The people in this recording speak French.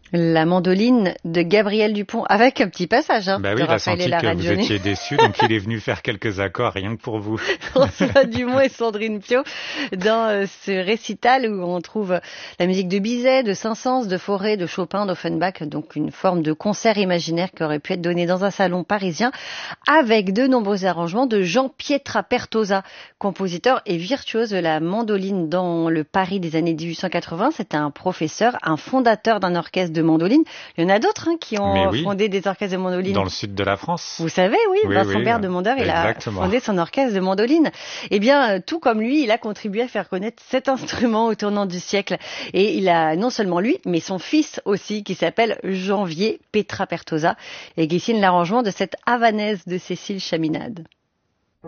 La mandoline de Gabriel Dupont, avec un petit passage Bah oui, de il a Raphaël senti et la que vous Radioné. étiez déçus, donc il est venu faire quelques accords rien que pour vous. François Dumont et Sandrine Piau dans ce récital où on trouve la musique de Bizet, de Saint-Saëns, de Fauré, de Chopin, d'Offenbach, donc une forme de concert imaginaire qui aurait pu être donné dans un salon parisien avec de nombreux arrangements de Jean Pietrapertosa, compositeur et virtuose de la mandoline dans le Paris des années 1880. C'était un professeur, un fondateur d'un orchestre de mandoline. Il y en a d'autres qui Mais ont oui, fondé des orchestres de mandoline. dans le sud de la France. Vous savez, oui, Oui, Vincent oui, Bert de Mondeur, il a exactement. fondé son orchestre de mandoline. Eh bien, tout comme lui, il a contribué à faire connaître cet instrument au tournant du siècle. Et il a non seulement lui, mais son fils aussi, qui s'appelle Janvier Pietrapertosa, et qui signe l'arrangement de cette havanaise de Cécile Chaminade.